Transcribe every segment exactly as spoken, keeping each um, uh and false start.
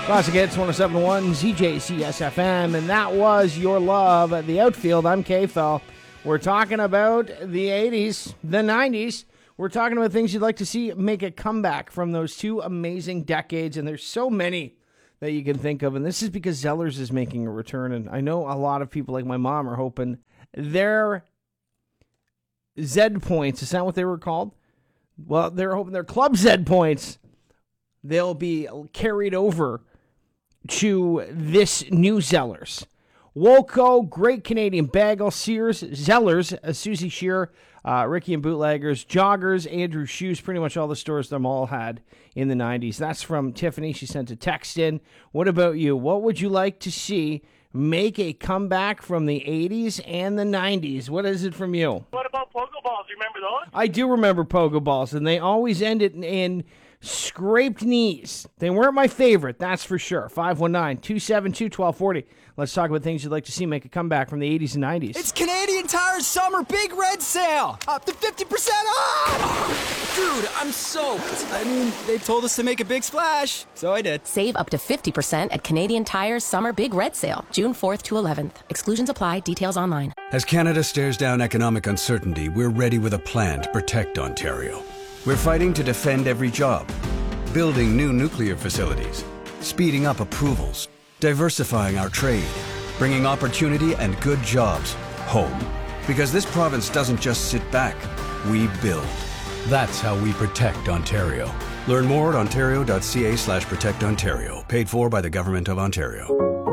Classic Hits one oh seven point one C J C S F M, and that was Your Love at the Outfield. I'm K-Fel. We're talking about the eighties, the nineties. We're talking about things you'd like to see make a comeback from those two amazing decades, and there's so many that you can think of, and this is because Zellers is making a return, and I know a lot of people like my mom are hoping their Z points, is that what they were called? Well, they're hoping their Club Z points, they'll be carried over to this new Zellers. Woco, Great Canadian Bagel, Sears, Zellers, uh, Susie Shear, uh, Ricky and Bootleggers, Joggers, Andrew Shoes, pretty much all the stores them all had in the nineties. That's from Tiffany. She sent a text in. What about you? What would you like to see make a comeback from the eighties and the nineties? What is it from you? What about Pogo Balls? You remember those? I do remember Pogo Balls, and they always ended in, in scraped knees. They weren't my favorite, that's for sure. five one nine, two seven two, one two four zero. Let's talk about things you'd like to see make a comeback from the eighties and nineties. It's Canadian Tire's summer big red sale. Up to fifty percent off! Dude, I'm soaked. I mean, they told us to make a big splash, so I did. Save up to fifty percent at Canadian Tire's summer big red sale, June fourth to eleventh. Exclusions apply. Details online. As Canada stares down economic uncertainty, we're ready with a plan to protect Ontario. We're fighting to defend every job, building new nuclear facilities, speeding up approvals, diversifying our trade, bringing opportunity and good jobs home. Because this province doesn't just sit back, we build. That's how we protect Ontario. Learn more at ontario.ca slash protect Ontario. Paid for by the Government of Ontario.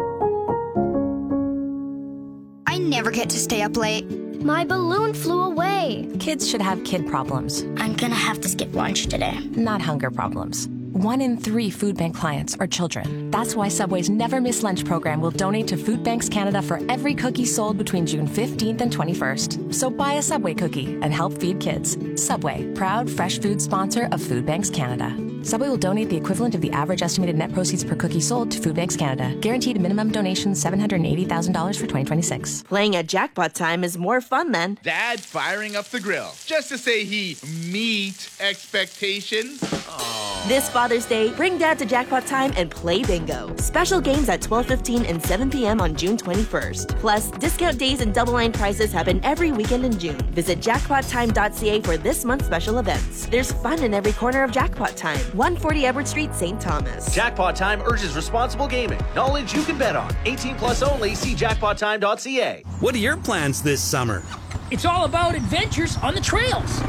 I never get to stay up late. My balloon flew away. Kids should have kid problems. I'm gonna have to skip lunch today. Not hunger problems. One in three food bank clients are children. That's why Subway's Never Miss Lunch program will donate to Food Banks Canada for every cookie sold between June fifteenth and twenty-first. So buy a Subway cookie and help feed kids. Subway, proud fresh food sponsor of Food Banks Canada. Subway will donate the equivalent of the average estimated net proceeds per cookie sold to Food Banks Canada. Guaranteed minimum donation seven hundred eighty thousand dollars for twenty twenty-six. Playing at Jackpot Time is more fun than Dad firing up the grill just to say he meet expectations. Aww. This Father's Day, bring Dad to Jackpot Time and play bingo. Special games at twelve fifteen and seven p.m. on June twenty-first. Plus, discount days and double line prizes happen every weekend in June. Visit jackpot time dot c a for this month's special events. There's fun in every corner of Jackpot Time. one forty Edward Street, Saint Thomas. Jackpot Time urges responsible gaming. Knowledge you can bet on. eighteen plus only. See jackpot time dot c a. What are your plans this summer? It's all about adventures on the trails.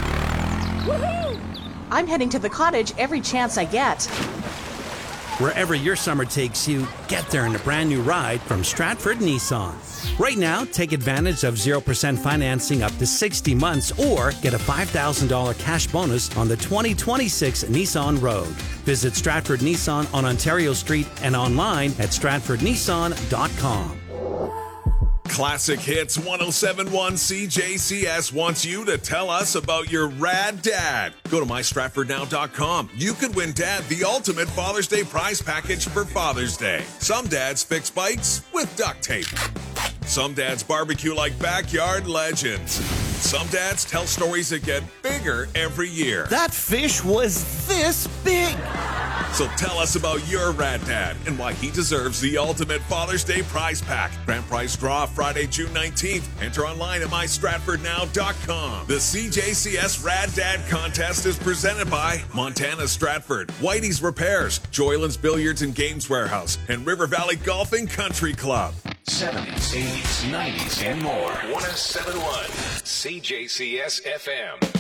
Woohoo! I'm heading to the cottage every chance I get. Wherever your summer takes you, get there in a brand new ride from Stratford Nissan. Right now, take advantage of zero percent financing up to sixty months or get a five thousand dollars cash bonus on the twenty twenty-six Nissan Rogue. Visit Stratford Nissan on Ontario Street and online at stratford nissan dot com. Classic Hits one oh seven point one C J C S wants you to tell us about your rad dad. Go to my stratford now dot com. You could win Dad the ultimate Father's Day prize package for Father's Day. Some dads fix bikes with duct tape. Some dads barbecue like backyard legends. Some dads tell stories that get bigger every year. That fish was this big. So tell us about your rad dad and why he deserves the ultimate Father's Day prize pack. Grand prize draw Friday, June nineteenth. Enter online at my stratford now dot com. The C J C S Rad Dad contest is presented by Montana Stratford, Whitey's Repairs, Joyland's Billiards and Games Warehouse, and River Valley Golf and Country Club. seventies, eighties, nineties, and more. one oh seven point one C J C S F M.